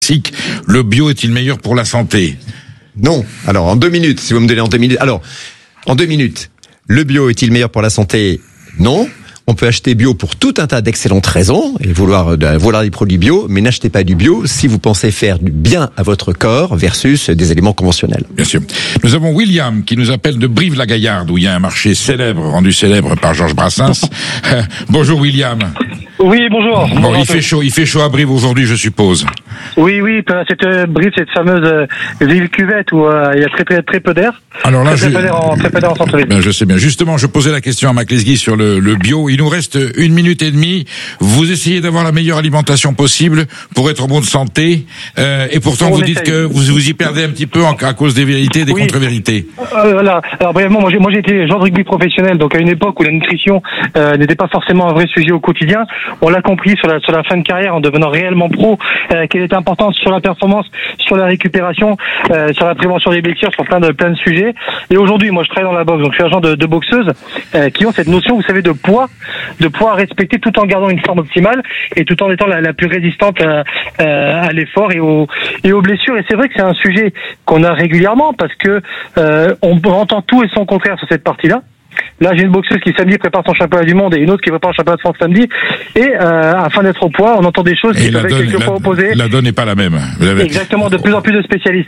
Le bio est-il meilleur pour la santé ? Non. Alors, en 2 minutes, si vous me donnez en 2 minutes. Alors, en 2 minutes, le bio est-il meilleur pour la santé ? Non. On peut acheter bio pour tout un tas d'excellentes raisons et vouloir des produits bio, mais n'achetez pas du bio si vous pensez faire du bien à votre corps versus des aliments conventionnels. Bien sûr. Nous avons William qui nous appelle de Brive-la-Gaillarde où il y a un marché célèbre, rendu célèbre par Georges Brassens. Bonjour William. Oui, bonjour. Bon, il fait chaud à Brive aujourd'hui, je suppose. Oui, cette Brive, cette fameuse ville cuvette où il y a très peu d'air. Alors là, très peu d'air en centre-ville. Ben, je sais bien. Justement, je posais la question à Mac Lesguy sur le bio. Il nous reste 1 minute et demie. Vous essayez d'avoir la meilleure alimentation possible pour être en bonne santé, et pourtant vous dites que vous y perdez un petit peu à cause des vérités, des contre-vérités. Voilà. Alors brièvement, moi j'ai été joueur de rugby professionnel, donc à une époque où la nutrition n'était pas forcément un vrai sujet au quotidien. On l'a compris sur la fin de carrière en devenant réellement pro, qu'elle était importante sur la performance, sur la récupération, sur la prévention des blessures, sur plein de sujets. Et aujourd'hui, moi je travaille dans la boxe, donc je suis agent de boxeuses qui ont cette notion, vous savez, de poids à respecter tout en gardant une forme optimale et tout en étant la plus résistante à l'effort et aux blessures. Et c'est vrai que c'est un sujet qu'on a régulièrement parce que on entend tout et son contraire sur cette partie-là. Là, j'ai une boxeuse qui samedi prépare son championnat du monde et une autre qui prépare le championnat de France samedi. Et afin d'être au poids, on entend des choses qui peuvent être quelquefois opposées. La donne n'est pas la même. Exactement, de plus en plus de spécialistes.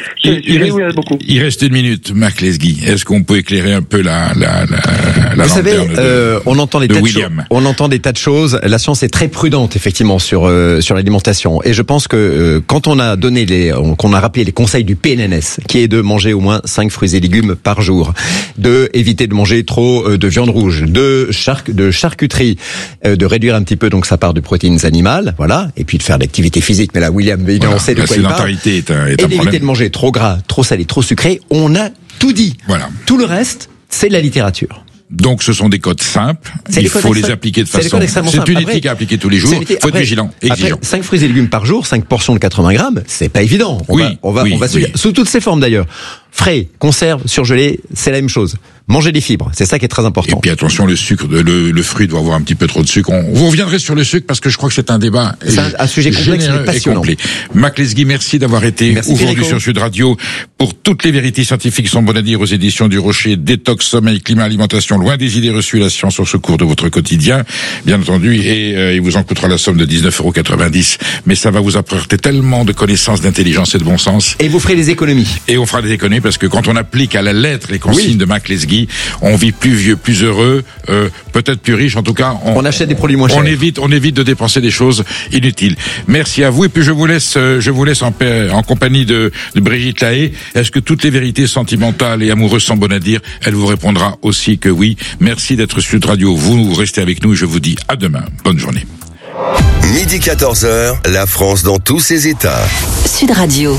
Il reste 1 minute, Mac Lesguy. Est-ce qu'on peut éclairer un peu la Vous savez, on entend des tas de choses. La science est très prudente, effectivement, sur l'alimentation. Et je pense que quand on a qu'on a rappelé les conseils du PNNS, qui est de manger au moins 5 fruits et légumes par jour, de éviter de manger trop de viande rouge, de charcuterie, de réduire un petit peu donc sa part de protéines animales, voilà, et puis de faire de l'activité physique. Mais là, William, on sait de quoi il parle. Et d'éviter de manger trop gras, trop salé, trop sucré. On a tout dit. Voilà. Tout le reste, c'est de la littérature. Donc ce sont des codes simples, il faut les appliquer de façon... C'est une éthique à appliquer tous les jours, il faut être vigilant, exigeant. 5 fruits et légumes par jour, 5 portions de 80 grammes, c'est pas évident. On va sous toutes ces formes d'ailleurs. Frais, conserve, surgelé, c'est la même chose. Manger des fibres, c'est ça qui est très important. Et puis attention, le sucre, le fruit doit avoir un petit peu trop de sucre. Vous reviendrez sur le sucre parce que je crois que c'est un débat. C'est un sujet complexe mais passionnant. Mac Lesguy, merci d'avoir été aujourd'hui sur Sud Radio pour toutes les vérités scientifiques qui sont bonnes à dire aux éditions du Rocher. Détox, sommeil, climat, alimentation, loin des idées reçues, la science au secours de votre quotidien, bien entendu, et il vous en coûtera la somme de 19,90 €. Mais ça va vous apporter tellement de connaissances, d'intelligence et de bon sens. Et vous ferez des économies. Et on fera des économies parce que quand on applique à la lettre les consignes de Mac Lesguy, on vit plus vieux, plus heureux, peut-être plus riche. En tout cas, on achète des produits moins chers. On évite de dépenser des choses inutiles. Merci à vous. Et puis je vous laisse en compagnie de Brigitte Lahaye. Est-ce que toutes les vérités sentimentales et amoureuses sont bonnes à dire? Elle vous répondra aussi que oui. Merci d'être sur Sud Radio. Vous restez avec nous et je vous dis à demain. Bonne journée. Midi 14h, la France dans tous ses états. Sud Radio.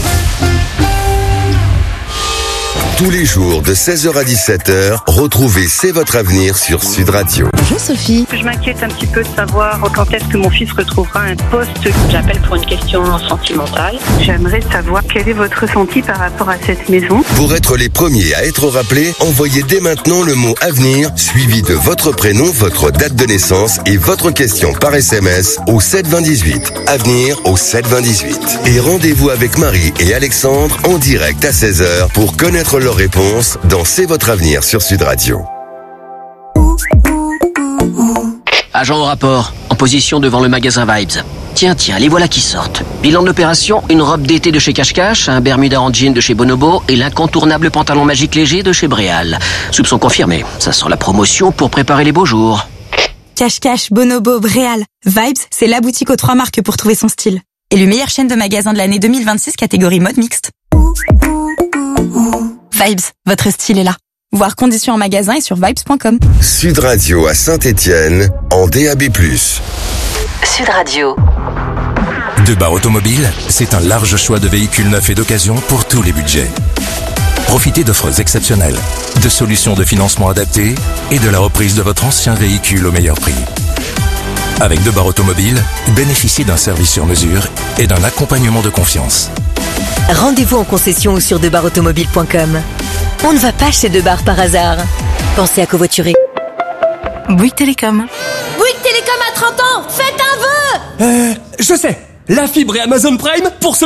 Tous les jours de 16h à 17h, retrouvez C'est votre avenir sur Sud Radio. Bonjour Sophie. Je m'inquiète un petit peu de savoir quand est-ce que mon fils retrouvera un poste. J'appelle pour une question sentimentale. J'aimerais savoir quel est votre ressenti par rapport à cette maison. Pour être les premiers à être rappelés, envoyez dès maintenant le mot avenir suivi de votre prénom, votre date de naissance et votre question par SMS au 72018. Avenir au 72018. Et rendez-vous avec Marie et Alexandre en direct à 16h pour connaître leur réponse dans C'est votre avenir sur Sud Radio. Agent au rapport, en position devant le magasin Vibes. Tiens, les voilà qui sortent. Bilan de l'opération, une robe d'été de chez Cache Cache, un bermuda en jean de chez Bonobo et l'incontournable pantalon magique léger de chez Bréal. Soupçon confirmé, ça sent la promotion pour préparer les beaux jours. Cache Cache, Bonobo, Bréal. Vibes, c'est la boutique aux 3 marques pour trouver son style. Élue meilleure chaîne de magasins de l'année 2026, catégorie mode mixte. Vibes, votre style est là. Voir conditions en magasin et sur vibes.com. Sud Radio à Saint-Étienne, en DAB+. Sud Radio. Debar Automobile, c'est un large choix de véhicules neufs et d'occasion pour tous les budgets. Profitez d'offres exceptionnelles, de solutions de financement adaptées et de la reprise de votre ancien véhicule au meilleur prix. Avec Debar Automobile, bénéficiez d'un service sur mesure et d'un accompagnement de confiance. Rendez-vous en concession ou sur debarautomobile.com. On ne va pas chez Debar par hasard. Pensez à covoiturer. Bouygues Télécom. Bouygues Télécom à 30 ans, faites un vœu. Je sais, la fibre et Amazon Prime pour